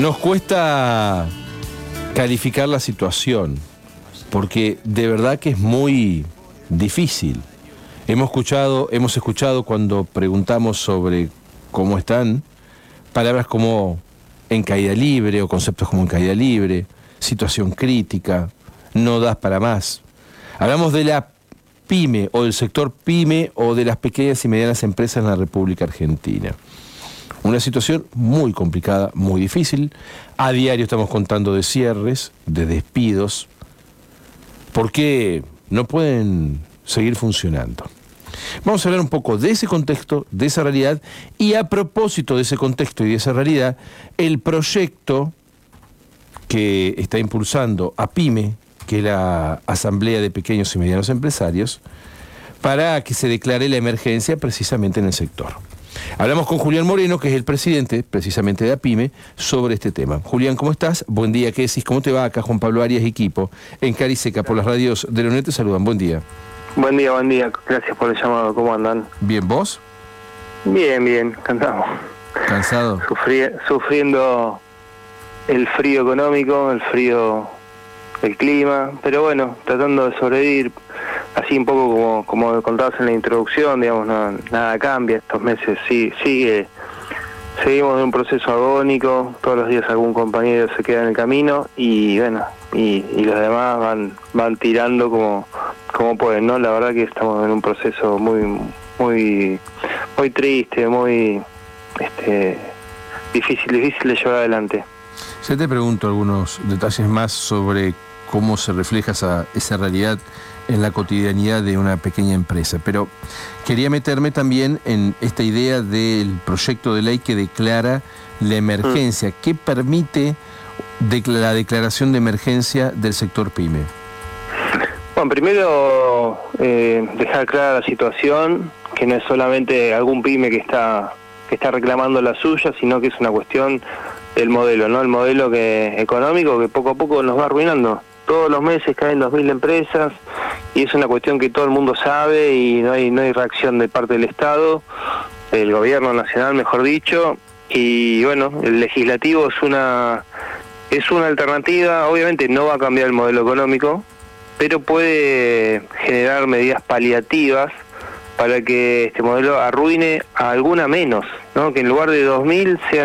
Nos cuesta calificar la situación, porque de verdad que es muy difícil. Hemos escuchado cuando preguntamos sobre cómo están, palabras como en caída libre o conceptos como en caída libre, situación crítica, no das para más. Hablamos de la pyme o del sector pyme o de las pequeñas y medianas empresas en la República Argentina. Una situación muy complicada, muy difícil. A diario estamos contando de cierres, de despidos, porque no pueden seguir funcionando. Vamos a hablar un poco de ese contexto, de esa realidad, y a propósito de ese contexto y de esa realidad, el proyecto que está impulsando APYME, que es la Asamblea de Pequeños y Medianos Empresarios, para que se declare la emergencia precisamente en el sector. Hablamos con Julián Moreno, que es el presidente precisamente de APYME, sobre este tema. Julián, ¿cómo estás? Buen día, ¿qué decís? ¿Cómo te va? Acá Juan Pablo Arias, equipo, en Cariseca, por las radios de la UNED, te saludan. Buen día. Buen día. Gracias por el llamado. ¿Cómo andan? Bien, ¿vos? Bien, andamos. ¿Cansado? Sufriendo el frío económico, el frío del clima, pero bueno, tratando de sobrevivir, así un poco como contabas en la introducción, digamos, nada cambia estos meses, seguimos en un proceso agónico, todos los días algún compañero se queda en el camino y bueno, y los demás van tirando como pueden, ¿no? La verdad que estamos en un proceso muy triste, muy difícil de llevar adelante. Ya te pregunto algunos detalles más sobre cómo se refleja esa realidad en la cotidianidad de una pequeña empresa, pero quería meterme también en esta idea del proyecto de ley que declara la emergencia. ¿Qué permite la declaración de emergencia del sector PYME? Bueno, primero dejar clara la situación, que no es solamente algún PYME que está reclamando la suya, sino que es una cuestión del modelo, ¿no? El modelo económico que poco a poco nos va arruinando. Todos los meses caen 2.000 empresas y es una cuestión que todo el mundo sabe y no hay reacción de parte del Estado, del gobierno nacional, mejor dicho. Y bueno, el legislativo es una alternativa. Obviamente no va a cambiar el modelo económico, pero puede generar medidas paliativas para que este modelo arruine a alguna menos, ¿no? Que en lugar de 2.000 sean